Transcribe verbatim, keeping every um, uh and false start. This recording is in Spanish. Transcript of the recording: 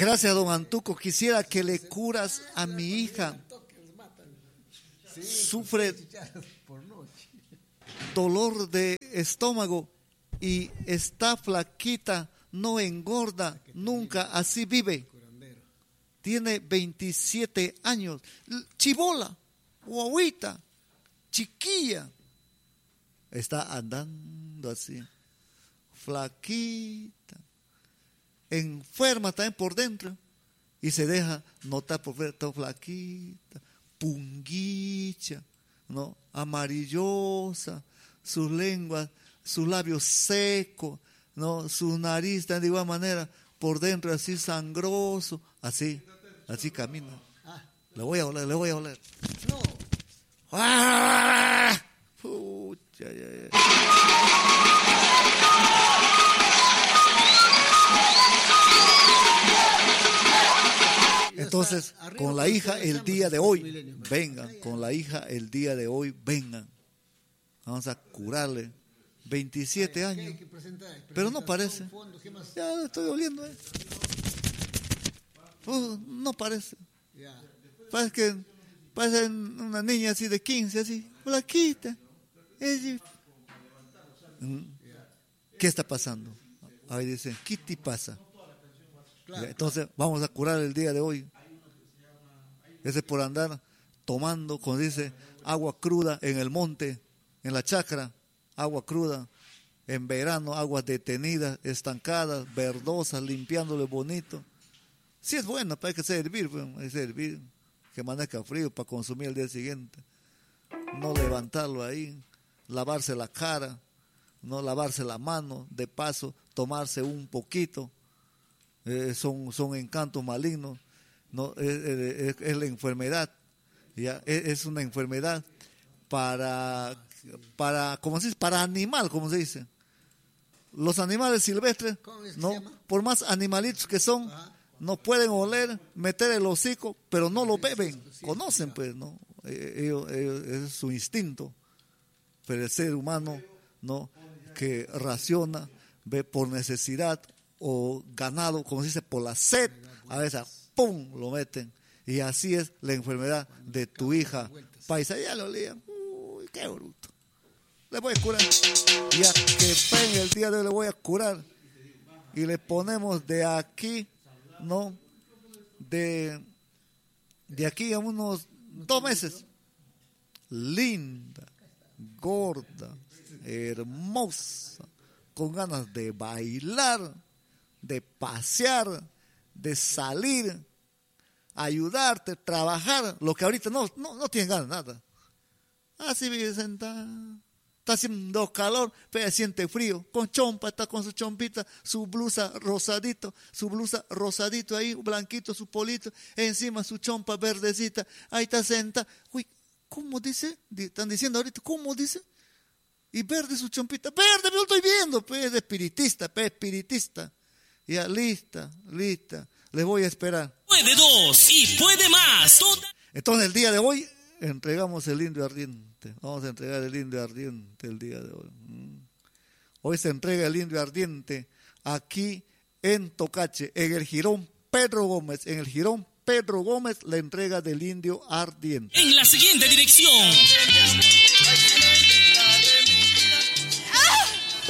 Gracias, don Antuco. Quisiera que le curas a mi hija. Sufre dolor de estómago y está flaquita, no engorda, nunca, así vive. Tiene veintisiete años. Chibola, guaguita, chiquilla. Está andando así, flaquita, enferma también por dentro y se deja notar por fuera, todo flaquita, punguicha, ¿no? Amarillosa, sus lenguas, sus labios secos, ¿no? Su nariz de igual manera, por dentro así sangroso, así, así camina. Le voy a oler, le voy a oler. No. ¡Ah! Pucha, ya, ya. Entonces, con la hija el día de hoy, vengan, con la hija el día de hoy, vengan. Vamos a curarle. veintisiete años. Pero no parece. Ya lo estoy oliendo. ¿eh? Uh, no parece. Parece que parece una niña así de quince, así, flaquita. ¿Qué está pasando? Ahí dicen, ¿qué te pasa? Entonces vamos a curar el día de hoy. Ese es por andar tomando, como dice, agua cruda en el monte, en la chacra, agua cruda. En verano, aguas detenidas, estancadas, verdosas, limpiándole bonito. Sí es bueno, pero hay que servir, hay que servir, que amanezca frío para consumir el día siguiente. No levantarlo ahí, lavarse la cara, no lavarse la mano, de paso, tomarse un poquito. Eh, son, son encantos malignos, no es, es, es la enfermedad, ya es, es una enfermedad para para como se dice, para animal, como se dice. Los animales silvestres, no, por más animalitos que son, ajá, no pueden oler, meter el hocico, pero no lo beben, conocen, pues, no, ellos, ellos, es su instinto. Pero el ser humano, no, que raciona, ve por necesidad o ganado, como se dice, por la sed, a veces, ¡pum!, lo meten. Y así es la enfermedad de tu hija. Paisa, ya lo olían. Uy, qué bruto. Le voy a curar. Ya que venga el día de hoy, le voy a curar. Y le ponemos de aquí, ¿no? De, de aquí a unos dos meses. Linda, gorda, hermosa, con ganas de bailar, de pasear, de salir, ayudarte, trabajar, lo que ahorita no, no, no tienen ganas de nada. Así vive sentada, está haciendo calor, pero siente frío, con chompa, está con su chompita, su blusa rosadito, su blusa rosadito ahí, blanquito, su polito, encima su chompa verdecita, ahí está sentada. Uy, ¿cómo dice? Están diciendo ahorita, ¿cómo dice? Y verde su chompita, verde, me lo estoy viendo, pues es espiritista, pues espiritista. Ya, lista, lista, les voy a esperar. Puede dos y puede más. Entonces el día de hoy entregamos el indio ardiente. Vamos a entregar el indio ardiente el día de hoy. Hoy se entrega el indio ardiente aquí en Tocache, en el jirón Pedro Gómez, en el jirón Pedro Gómez, la entrega del indio ardiente. En la siguiente dirección.